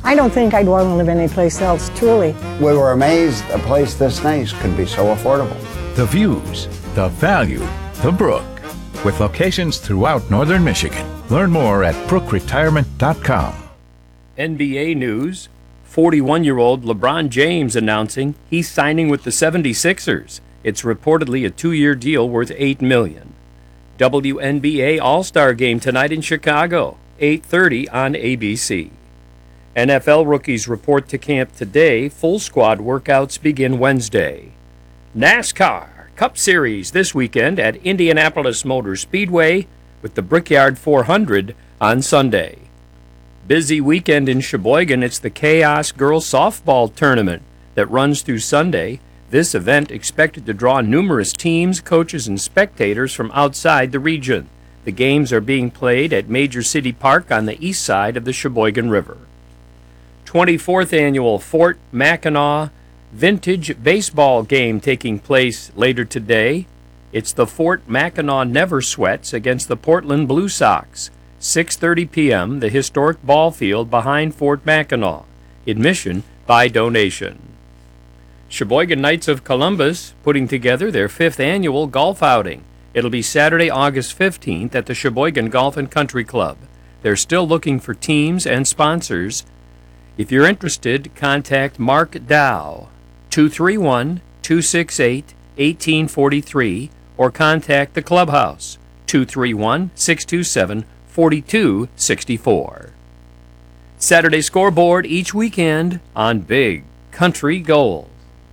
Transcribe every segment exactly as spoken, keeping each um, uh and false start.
I don't think I'd want to live anyplace else, truly. We were amazed a place this nice could be so affordable. The views, the value, the Brook, with locations throughout northern Michigan. Learn more at brook retirement dot com. N B A news, forty-one-year-old LeBron James announcing he's signing with the seventy-sixers. It's reportedly a two-year deal worth eight million dollars. W N B A All-Star Game tonight in Chicago, eight thirty on A B C. N F L rookies report to camp today. Full squad workouts begin Wednesday. NASCAR Cup Series this weekend at Indianapolis Motor Speedway with the Brickyard four hundred on Sunday. Busy weekend in Sheboygan. It's the Chaos Girls Softball Tournament that runs through Sunday. This event expected to draw numerous teams, coaches, and spectators from outside the region. The games are being played at Major City Park on the east side of the Sheboygan River. twenty-fourth Annual Fort Mackinac Vintage Baseball Game taking place later today. It's the Fort Mackinac Never Sweats against the Portland Blue Sox. six thirty p.m., the historic ball field behind Fort Mackinac. Admission by donation. Sheboygan Knights of Columbus putting together their fifth annual golf outing. It'll be Saturday, August fifteenth at the Sheboygan Golf and Country Club. They're still looking for teams and sponsors. If you're interested, contact Mark Dow, two three one, two six eight, one eight four three, or contact the clubhouse, two three one, six two seven, four two six four. Saturday scoreboard each weekend on Big Country Gold.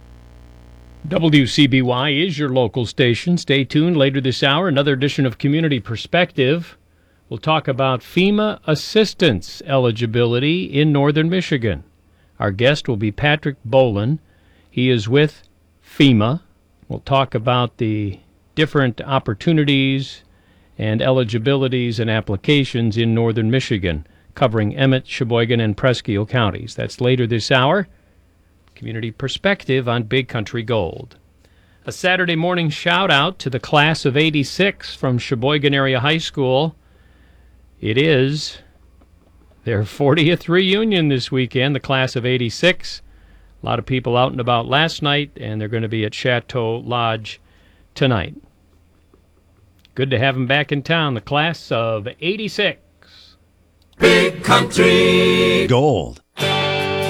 W C B Y is your local station. Stay tuned. Later this hour, another edition of Community Perspective. We'll talk about FEMA assistance eligibility in northern Michigan. Our guest will be Patrick Boland. He is with FEMA. We'll talk about the different opportunities and eligibilities and applications in northern Michigan, covering Emmett, Sheboygan, and Presque Isle counties. That's later this hour. Community Perspective on Big Country Gold. A Saturday morning shout-out to the class of eighty-six from Sheboygan Area High School. It is their fortieth reunion this weekend, the class of eighty-six. A lot of people out and about last night, and they're going to be at Chateau Lodge tonight. Good to have them back in town, the class of eighty-six. Big Country Gold.